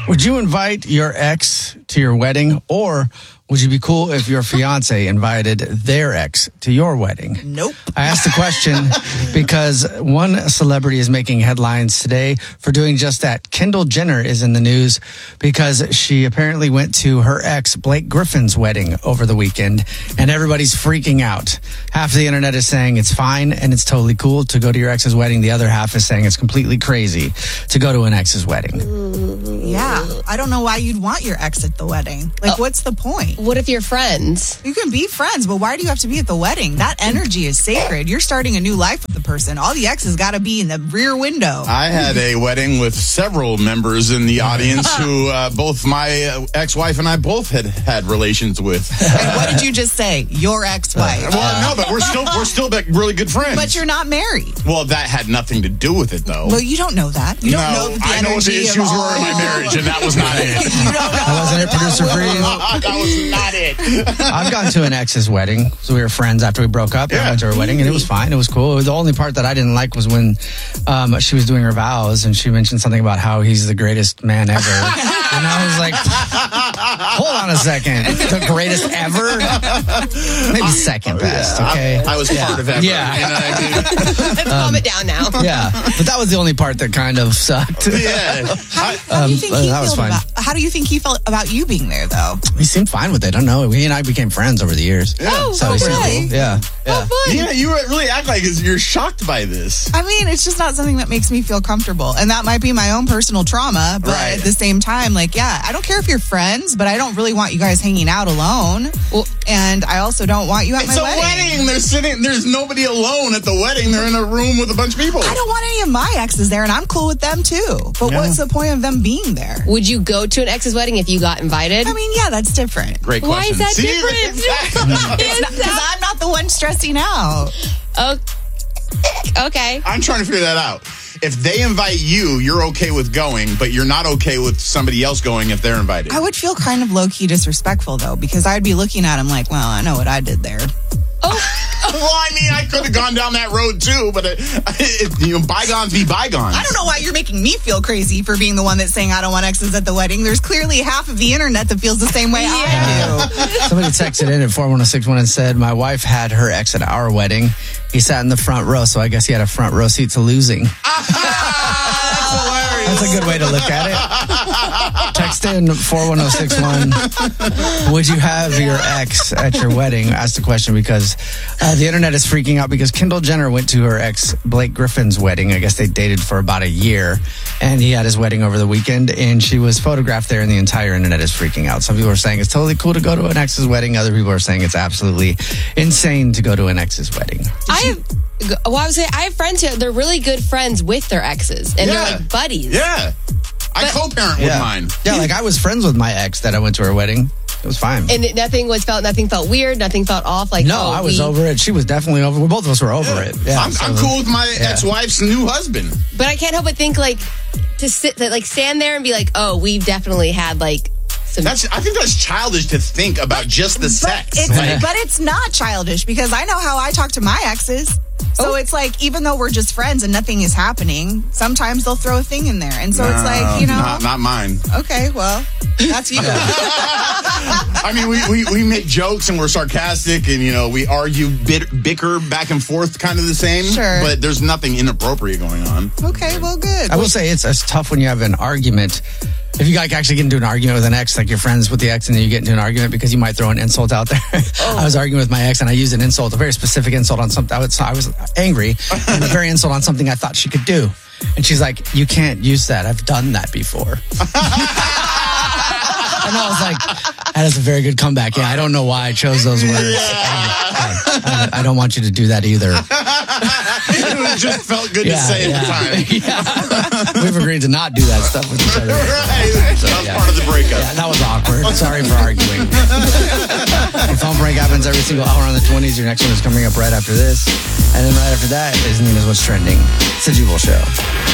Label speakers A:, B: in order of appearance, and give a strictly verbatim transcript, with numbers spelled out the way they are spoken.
A: Would you invite your ex to your wedding, or would you be cool if your fiance invited their ex to your wedding?
B: Nope.
A: I asked the question because one celebrity is making headlines today for doing just that. Kendall Jenner is in the news because she apparently went to her ex, Blake Griffin's wedding over the weekend, and everybody's freaking out. Half of the internet is saying it's fine and it's totally cool to go to your ex's wedding. The other half is saying it's completely crazy to go to an ex's wedding.
B: Yeah. I don't know why you'd want your ex at the wedding. Like,
C: Oh.
B: what's the point?
C: What if you're friends?
B: You can be friends, but why do you have to be at the wedding? That energy is sacred. You're starting a new life with the person. All the exes got to be in the rear window.
D: I had a wedding with several members in the audience who uh, both my uh, ex-wife and I both had had relations with.
B: And what did you just say? Your ex-wife.
D: Well, no, but we're still we're still like really good friends.
B: But you're not married.
D: Well, that had nothing to do with it, though.
B: Well, you don't know that. You don't
D: no,
B: know that the
D: I know what the
B: energy
D: issues
B: of all-
D: were in my marriage, and that was not it.
B: You don't know.
A: That wasn't it, producer Free?
D: That was not it.
A: I've gone to an ex's wedding, so we were friends after we broke up.
D: Yeah.
A: I went to her wedding, and it was fine. It was cool. The only part that I didn't like was when um, she was doing her vows, and she mentioned something about how he's the greatest man ever. And I was like, hold on a second. The greatest ever? Maybe second best, okay?
D: I, I was
A: yeah.
D: part of ever.
A: Yeah.
D: You know what I mean?
C: Let's calm it down now.
A: Yeah, but that was the only part that kind of sucked.
D: Yeah.
B: How, how do you think
A: Um,
B: he
A: that was
B: felt
A: fine.
B: about? How do you think he felt about you being there, though?
A: He seemed fine with it. I don't know. He and I became friends over the years.
B: Oh,
A: so
B: oh,
A: he seemed
B: really?
A: cool. Yeah. Yeah.
D: Yeah, you really act like you're shocked by this.
B: I mean, it's just not something that makes me feel comfortable. And that might be my own personal trauma. But
D: Right.
B: at the same time, like, yeah, I don't care if you're friends, but I don't really want you guys hanging out alone.
C: Well,
B: And I also don't want you at
D: It's
B: my
D: a wedding. They're sitting. There's nobody alone at the wedding. They're in a room with a bunch of people.
B: I don't want any of my exes there, and I'm cool with them too. But
D: Yeah.
B: what's the point of them being there?
C: would you go to an ex's wedding if you got invited?
B: I mean, yeah, that's different.
D: Great
C: Why
D: question.
C: is that
D: See,
C: different?
D: exactly.
B: Because I'm not the one stressing out.
C: Oh, okay.
D: I'm trying to figure that out. If they invite you, you're okay with going, but you're not okay with somebody else going if they're invited.
B: I would feel kind of low-key disrespectful, though, because I'd be looking at him like, well, I know what I did there.
D: Well, I mean, I could have gone down that road too, but it, it, you know, bygones be bygones.
B: I don't know why you're making me feel crazy for being the one that's saying I don't want exes at the wedding. There's clearly half of the internet that feels the same way I do.
A: Somebody texted in at four one oh six one and said, my wife had her ex at our wedding. He sat in the front row, so I guess he had a front row seat to losing.
D: That's hilarious.
A: That's a good way to look at it. Text in four one oh six one. Would you have your ex at your wedding? Ask the question because uh, the internet is freaking out because Kendall Jenner went to her ex Blake Griffin's wedding. I guess they dated for about a year, and he had his wedding over the weekend, and she was photographed there, and the entire internet is freaking out. Some people are saying it's totally cool to go to an ex's wedding. Other people are saying it's absolutely insane to go to an ex's wedding.
C: I have. Well, I was saying I have friends who they're really good friends with their exes, and
D: Yeah.
C: they're like buddies.
D: Yeah. I
C: But-
D: co-parent with
A: Yeah.
D: mine.
A: Yeah, like I was friends with my ex that I went to her wedding. It was fine.
C: And it- nothing was felt. Nothing felt weird. Nothing felt off. Like
A: No,
C: oh,
A: I was
C: we-
A: over it. She was definitely over. We both of us were over it. Yeah,
D: I'm,
A: so-
D: I'm cool with my
A: yeah.
D: ex-wife's new husband.
C: But I can't help but think like to sit, that like stand there and be like, oh, we've definitely had like some.
D: That's. I think that's childish to think about just the
B: But
D: sex.
B: it's,
D: Like,
B: but it's not childish because I know how I talk to my exes. So
C: Oh.
B: it's like, even though we're just friends and nothing is happening, sometimes they'll throw a thing in there. And so it's like, you know,
D: not, not mine.
B: okay, well, that's you.
D: I mean, we, we, we make jokes and we're sarcastic and, you know, we argue, bit, bicker back and forth kind of the same.
B: Sure.
D: But there's nothing inappropriate going on.
B: Okay, well, good.
A: I will say it's, it's tough when you have an argument. If you like actually get into an argument with an ex, like you're friends with the ex, and then you get into an argument because you might throw an insult out there. I was arguing with my ex, and I used an insult, a very specific insult on something. I was, I was angry, and a very insult on something I thought she could do. And she's like, "You can't use that. I've done that before." And I was like, that is a very good comeback. Yeah, I don't know why I chose those words. I, I, I don't want you to do that either.
D: It just felt good to say at the time.
A: Yeah. We've agreed to not do that stuff with each other.
D: Right.
A: So,
D: That was
A: yeah.
D: part of the breakup.
A: Yeah, that was awkward. Sorry for arguing. The phone break happens every single hour on the twenties. Your next one is coming up right after this. And then right after that is Nina's What's Trending. It's the Jubal Show.